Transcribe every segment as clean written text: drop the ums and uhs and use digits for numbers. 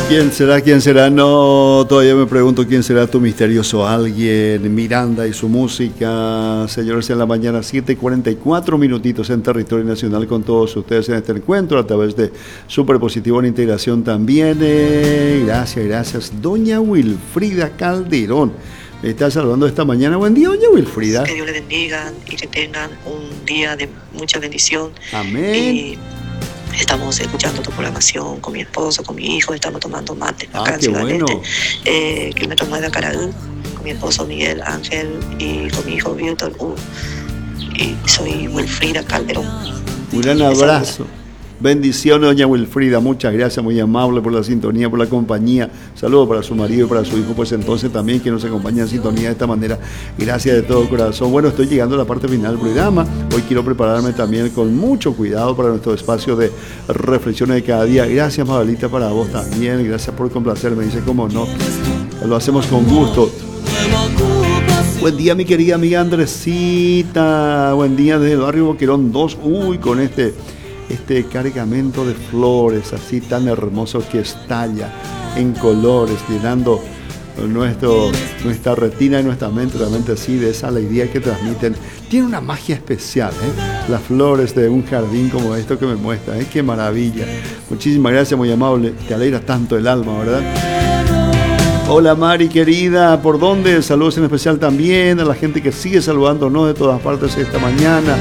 ¿Quién será? ¿Quién será? No, todavía me pregunto quién será tu misterioso alguien. Miranda y su música. Señores, en la mañana 7:44 minutitos en territorio nacional con todos ustedes en este encuentro a través de Superpositivo en Integración también. Gracias. Doña Wilfrida Calderón me está saludando esta mañana. Buen día, doña Wilfrida. Que Dios le bendiga y que tengan un día de mucha bendición. Amén. Y estamos escuchando tu programación con mi esposo, con mi hijo, estamos tomando mate acá en qué Ciudad bueno. Este, kilómetro 9 de Acaraú, con mi esposo Miguel Ángel y con mi hijo Víctor y soy Wilfrida Calderón. Un gran abrazo. Bendiciones, doña Wilfrida, muchas gracias, muy amable por la sintonía, por la compañía. Saludos para su marido y para su hijo, pues entonces también que nos acompaña en sintonía de esta manera. Gracias de todo corazón. Bueno, estoy llegando a la parte final del programa. Hoy quiero prepararme también con mucho cuidado para nuestro espacio de reflexiones de cada día. Gracias, Mabelita, para vos también. Gracias por complacerme. Dice, cómo no, lo hacemos con gusto. Buen día, mi querida amiga Andresita. Buen día desde el barrio Boquerón 2. Uy, con este cargamento de flores así tan hermoso que estalla en colores, llenando nuestra retina y nuestra mente, realmente así, de esa alegría que transmiten. Tiene una magia especial, las flores de un jardín como esto que me muestra, qué maravilla. Muchísimas gracias, muy amable, te alegra tanto el alma, ¿verdad? Hola Mari querida, ¿por dónde? Saludos en especial también a la gente que sigue saludándonos de todas partes esta mañana.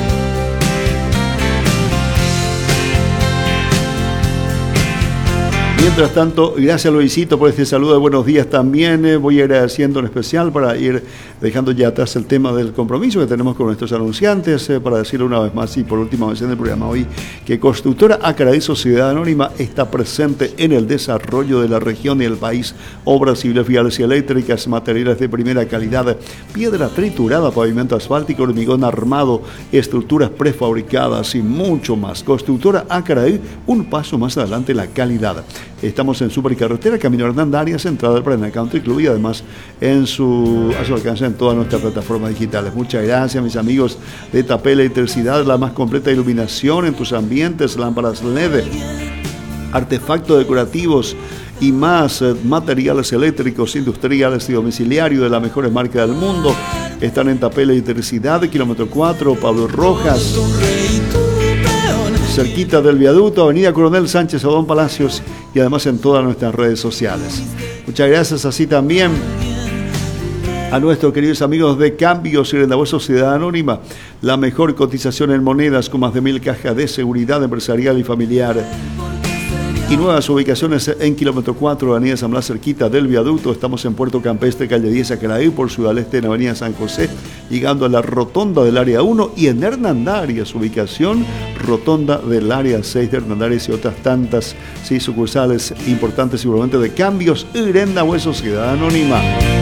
Mientras tanto, gracias Luisito por este saludo de buenos días también. Voy agradeciendo en especial para ir dejando ya atrás el tema del compromiso que tenemos con nuestros anunciantes, para decirlo una vez más y por última vez en el programa hoy, que Constructora Acaraí Sociedad Anónima está presente en el desarrollo de la región y el país. Obras civiles, viales y eléctricas, materiales de primera calidad, piedra triturada, pavimento asfáltico, hormigón armado, estructuras prefabricadas y mucho más. Constructora Acaraí, un paso más adelante en la calidad. Estamos en Supercarretera, Camino Hernán Arias, entrada del Paraná Country Club y además a su alcance en todas nuestras plataformas digitales. Muchas gracias, mis amigos de Tapé Electricidad, la más completa iluminación en tus ambientes, lámparas LED, artefactos decorativos y más, materiales eléctricos, industriales y domiciliarios de las mejores marcas del mundo. Están en Tapé Electricidad, kilómetro 4, Pablo Rojas, cerquita del viaducto, Avenida Coronel Sánchez, Odón Palacios, y además en todas nuestras redes sociales. Muchas gracias así también a nuestros queridos amigos de Cambios y Rendabueso Sociedad Anónima, la mejor cotización en monedas con más de 1000 cajas de seguridad empresarial y familiar. Y nuevas ubicaciones en kilómetro 4, Avenida San Blas, cerquita del viaducto. Estamos en Puerto Campestre, calle 10, Acaraí, por Ciudad del Este, en Avenida San José, llegando a la rotonda del área 1, y en Hernandarias, ubicación rotonda del área 6 de Hernandarias y otras tantas sucursales importantes seguramente de Cambios y Rendabueso Sociedad Anónima.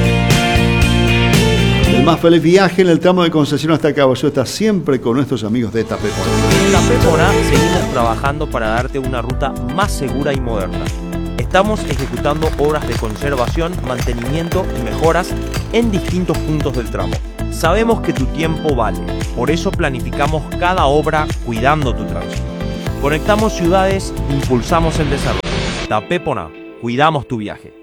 El más feliz viaje en el tramo de Concesión hasta Caballero está siempre con nuestros amigos de Tapé Porá. En Tapé Porá seguimos trabajando para darte una ruta más segura y moderna. Estamos ejecutando obras de conservación, mantenimiento y mejoras en distintos puntos del tramo. Sabemos que tu tiempo vale, por eso planificamos cada obra cuidando tu tránsito. Conectamos ciudades, impulsamos el desarrollo. Tapé Porá, cuidamos tu viaje.